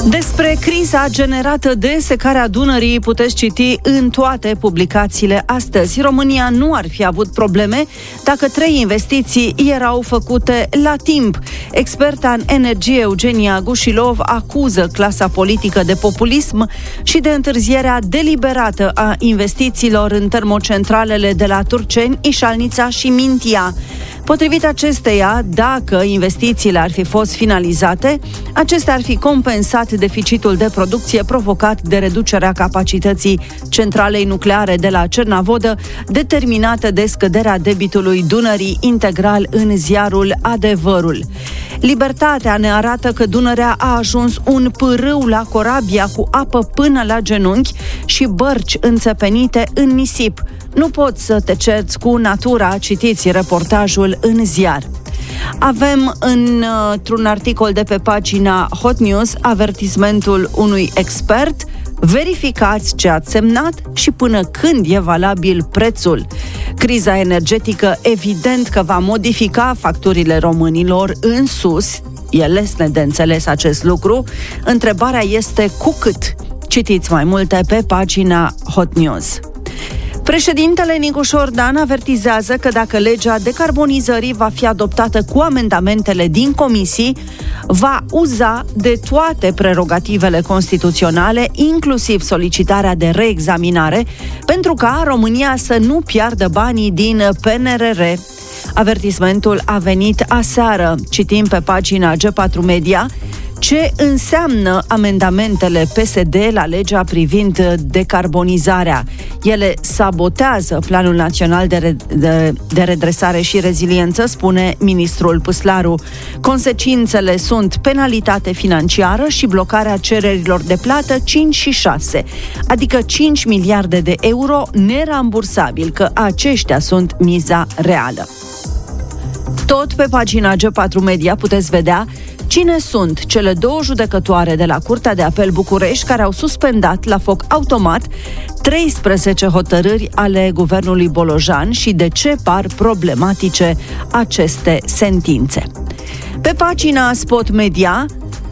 Despre criza generată de secarea Dunării puteți citi în toate publicațiile astăzi. România nu ar fi avut probleme dacă 3 investiții erau făcute la timp. Experta în energie Eugenia Gușilov acuză clasa politică de populism și de întârzierea deliberată a investițiilor în termocentralele de la Turceni, Ișalnița și Mintia. Potrivit acesteia, dacă investițiile ar fi fost finalizate, acestea ar fi compensat deficitul de producție provocat de reducerea capacității centralei nucleare de la Cernavodă, determinată de scăderea debitului Dunării, integral în ziarul Adevărul. Libertatea ne arată că Dunărea a ajuns un pârâu la Corabia cu apă până la genunchi și bărci înțepenite în nisip. Nu poți să te cerți cu natura, citiți reportajul în ziar. Avem într-un articol de pe pagina Hot News avertismentul unui expert: verificați ce ați semnat și până când e valabil prețul. Criza energetică evident că va modifica facturile românilor în sus. E lesne de înțeles acest lucru. Întrebarea este cu cât. Citiți mai multe pe pagina Hot News. Președintele Nicu Șordan avertizează că dacă legea decarbonizării va fi adoptată cu amendamentele din comisii, va uza de toate prerogativele constituționale, inclusiv solicitarea de reexaminare, pentru ca România să nu piardă banii din PNRR. Avertismentul a venit aseară. Citim pe pagina G4 Media ce înseamnă amendamentele PSD la legea privind decarbonizarea. Ele sabotează Planul Național de Redresare și Reziliență, spune ministrul Păslaru. Consecințele sunt penalitate financiară și blocarea cererilor de plată 5 și 6, adică 5 miliarde de euro nerambursabil, că aceștia sunt miza reală. Tot pe pagina G4 Media puteți vedea cine sunt cele 2 judecătoare de la Curtea de Apel București care au suspendat la foc automat 13 hotărâri ale guvernului Bolojan și de ce par problematice aceste sentințe. Pe pagina Spot Media,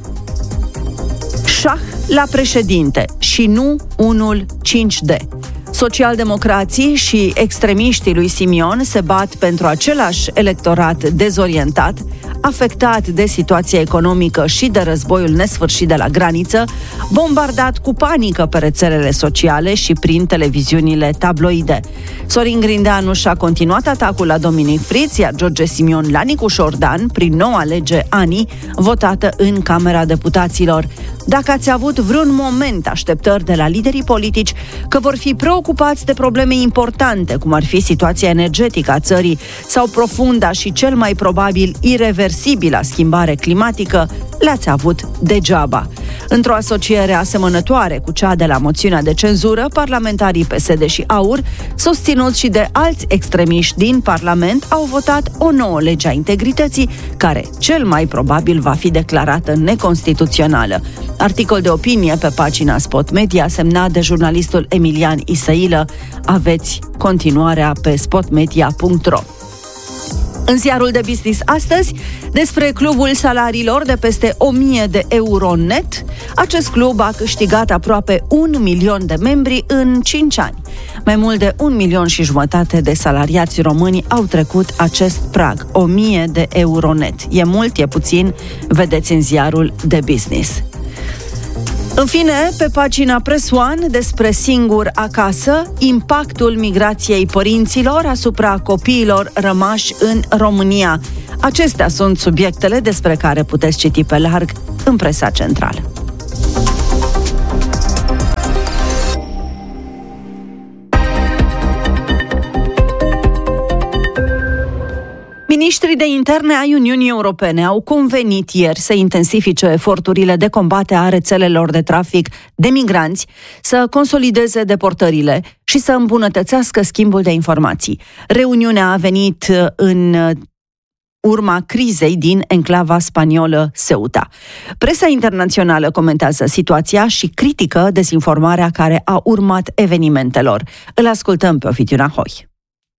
șah la președinte și nu unul 5D. Socialdemocrații și extremiștii lui Simion se bat pentru același electorat dezorientat, afectat de situația economică și de războiul nesfârșit de la graniță, bombardat cu panică pe rețelele sociale și prin televiziunile tabloide. Sorin Grindeanu și-a continuat atacul la Dominic Friț, iar George Simion la Nicu Șordan, prin noua lege ANI, votată în Camera Deputaților. Dacă ați avut vreun moment așteptări de la liderii politici că vor fi preocupați de probleme importante, cum ar fi situația energetică a țării sau profunda și cel mai probabil irreversibilă schimbare climatică, le-ați avut degeaba. Într-o asociere asemănătoare cu cea de la moțiunea de cenzură, parlamentarii PSD și AUR, susținuți și de alți extremiști din Parlament, au votat o nouă lege a integrității, care cel mai probabil va fi declarată neconstituțională. Articol de opinie pe pagina Spot Media, semnat de jurnalistul Emilian Isăilă. Aveți continuarea pe spotmedia.ro. În ziarul de business astăzi, despre clubul salariilor de peste 1000 de euro net. Acest club a câștigat aproape 1 milion de membri în 5 ani. Mai mult de 1,5 milion de salariați români au trecut acest prag, 1000 de euro net. E mult, e puțin, vedeți în ziarul de business. În fine, pe pagina Press One, despre singur acasă, impactul migrației părinților asupra copiilor rămași în România. Acestea sunt subiectele despre care puteți citi pe larg în presa centrală. Ministrii de interne ai Uniunii Europene au convenit ieri să intensifice eforturile de combate a rețelelor de trafic de migranți, să consolideze deportările și să îmbunătățească schimbul de informații. Reuniunea a venit în urma crizei din enclava spaniolă Ceuta. Presa internațională comentează situația și critică dezinformarea care a urmat evenimentelor. Îl ascultăm pe Ovidiu Nahoi.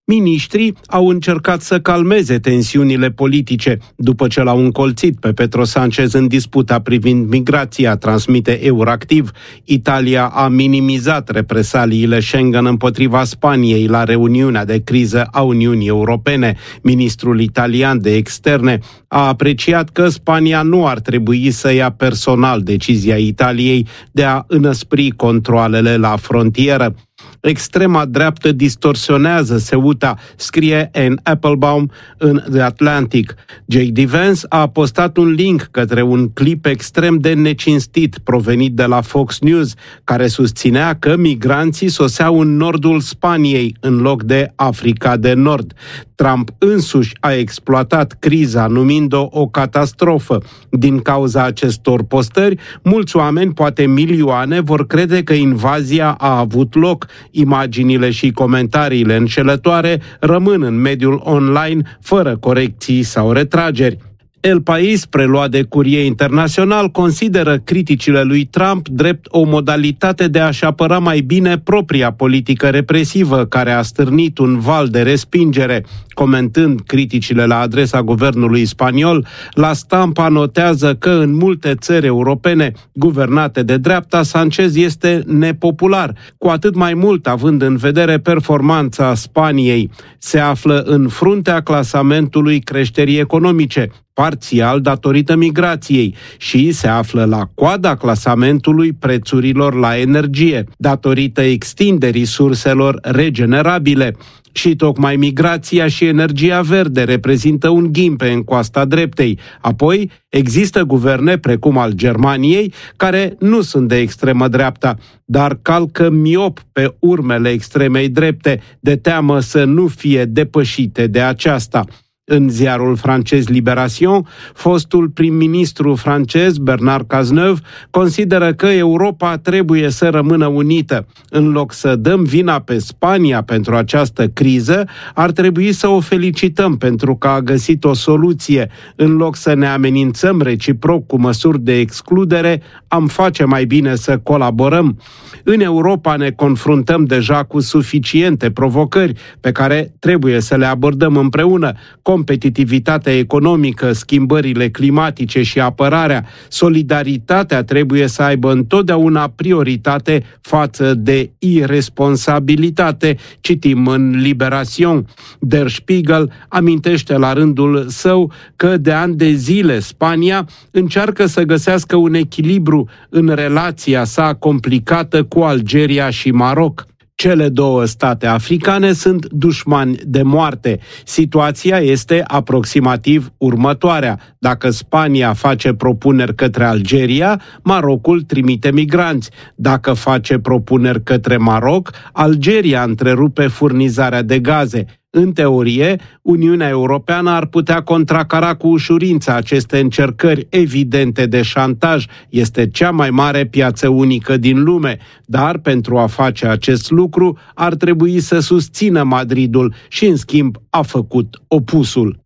Miniștrii au încercat să calmeze tensiunile politice după ce l-au încolțit pe Pedro Sánchez în disputa privind migrația, transmite Euractiv. Italia a minimizat represaliile Schengen împotriva Spaniei la reuniunea de criză a Uniunii Europene. Ministrul italian de externe a apreciat că Spania nu ar trebui să ia personal decizia Italiei de a înăspri controalele la frontieră. Extrema dreaptă distorsionează Ceuta, scrie Anne Applebaum în The Atlantic. J.D. Vance a postat un link către un clip extrem de necinstit provenit de la Fox News, care susținea că migranții soseau în nordul Spaniei în loc de Africa de Nord. Trump însuși a exploatat criza numind-o o catastrofă. Din cauza acestor postări, mulți oameni, poate milioane, vor crede că invazia a avut loc. Imaginile și comentariile înșelătoare rămân în mediul online fără corecții sau retrageri. El País, preluat de Curie Internațional, consideră criticile lui Trump drept o modalitate de a-și apăra mai bine propria politică represivă, care a stârnit un val de respingere. Comentând criticile la adresa guvernului spaniol, La Stampa notează că în multe țări europene guvernate de dreapta, Sánchez este nepopular, cu atât mai mult având în vedere performanța Spaniei. Se află în fruntea clasamentului creșterii economice, parțial datorită migrației, și se află la coada clasamentului prețurilor la energie, datorită extinderii surselor regenerabile. Și tocmai migrația și energia verde reprezintă un ghimpe în coasta dreptei. Apoi, există guverne, precum al Germaniei, care nu sunt de extremă dreapta, dar calcă miop pe urmele extremei drepte, de teamă să nu fie depășite de aceasta. În ziarul francez Libération, fostul prim-ministru francez Bernard Cazeneuve consideră că Europa trebuie să rămână unită. În loc să dăm vina pe Spania pentru această criză, ar trebui să o felicităm pentru că a găsit o soluție. În loc să ne amenințăm reciproc cu măsuri de excludere, am face mai bine să colaborăm. În Europa ne confruntăm deja cu suficiente provocări pe care trebuie să le abordăm împreună: competitivitatea economică, schimbările climatice și apărarea. Solidaritatea trebuie să aibă întotdeauna prioritate față de irresponsabilitate, citim în Libération. Der Spiegel amintește la rândul său că de ani de zile Spania încearcă să găsească un echilibru în relația sa complicată cu Algeria și Maroc. Cele două state africane sunt dușmani de moarte. Situația este aproximativ următoarea: dacă Spania face propuneri către Algeria, Marocul trimite migranți. Dacă face propuneri către Maroc, Algeria întrerupe furnizarea de gaze. În teorie, Uniunea Europeană ar putea contracara cu ușurință aceste încercări evidente de șantaj. Este cea mai mare piață unică din lume, dar pentru a face acest lucru ar trebui să susțină Madridul și, în schimb, a făcut opusul.